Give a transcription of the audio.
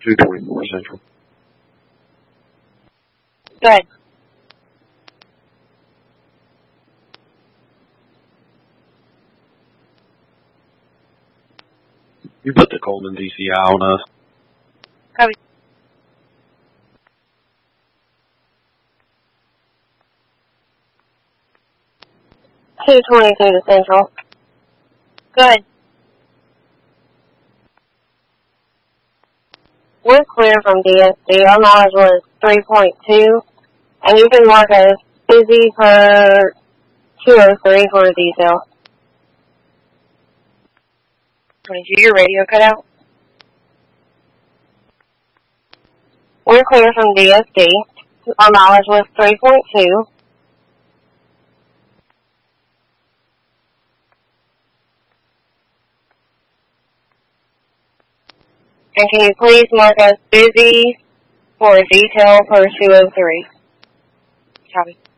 224 Central. Go ahead. You put the Coleman DCI on us. Copy. Two 22 to Central. Go ahead. We're clear from DSD. Our mileage was 3.2, and you can mark us busy per 203 for a detail. 22, your radio cut out. We're clear from DSD. Our mileage was 3.2. And can you please mark us busy for a detail per 203? Copy.